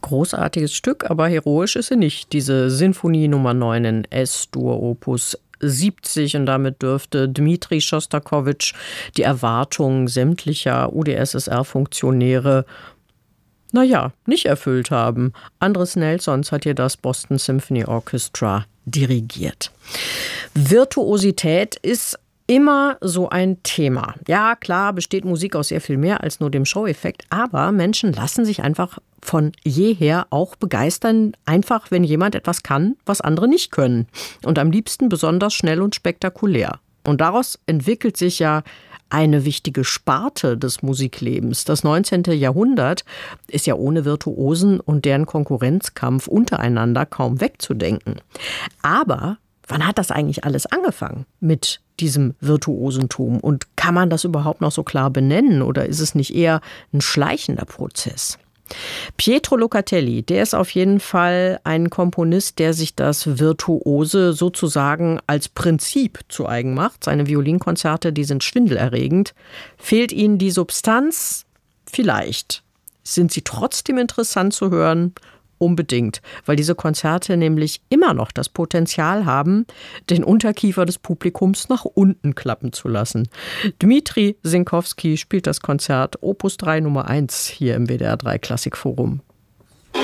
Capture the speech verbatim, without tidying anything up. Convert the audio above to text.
Großartiges Stück, aber heroisch ist sie nicht. Diese Sinfonie Nummer neun in S-Dur Opus siebzig, und damit dürfte Dmitri Schostakowitsch die Erwartungen sämtlicher U d S S R-Funktionäre naja, nicht erfüllt haben. Andres Nelsons hat hier das Boston Symphony Orchestra dirigiert. Virtuosität ist immer so ein Thema. Ja, klar, besteht Musik aus sehr viel mehr als nur dem Show-Effekt, aber Menschen lassen sich einfach von jeher auch begeistern, einfach wenn jemand etwas kann, was andere nicht können. Und am liebsten besonders schnell und spektakulär. Und daraus entwickelt sich ja eine wichtige Sparte des Musiklebens. Das neunzehnte. Jahrhundert ist ja ohne Virtuosen und deren Konkurrenzkampf untereinander kaum wegzudenken. Aber wann hat das eigentlich alles angefangen mit diesem Virtuosentum? Und kann man das überhaupt noch so klar benennen? Oder ist es nicht eher ein schleichender Prozess? Pietro Locatelli, der ist auf jeden Fall ein Komponist, der sich das Virtuose sozusagen als Prinzip zu eigen macht. Seine Violinkonzerte, die sind schwindelerregend. Fehlt Ihnen die Substanz? Vielleicht. Sind sie trotzdem interessant zu hören? Unbedingt, weil diese Konzerte nämlich immer noch das Potenzial haben, den Unterkiefer des Publikums nach unten klappen zu lassen. Dmitri Sinkowski spielt das Konzert Opus drei Nummer eins hier im W D R drei Klassikforum.